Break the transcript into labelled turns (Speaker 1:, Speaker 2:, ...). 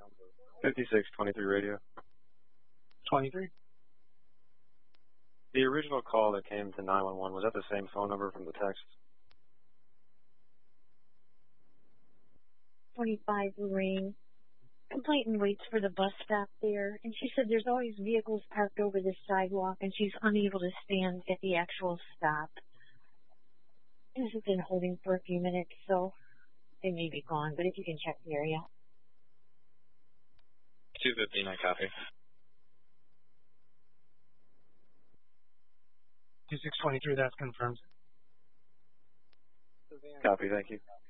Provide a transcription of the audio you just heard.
Speaker 1: 5623 radio.
Speaker 2: 23?
Speaker 1: The original call that came to 911, was that the same phone number from the text?
Speaker 3: 25 Lorraine. Complainant waits for the bus stop there, and she said there's always vehicles parked over the sidewalk, and she's unable to stand at the actual stop. This has been holding for a few minutes, so they may be gone, but if you can check the area.
Speaker 1: 259, copy.
Speaker 2: 2623, that's confirmed.
Speaker 1: Copy, thank you.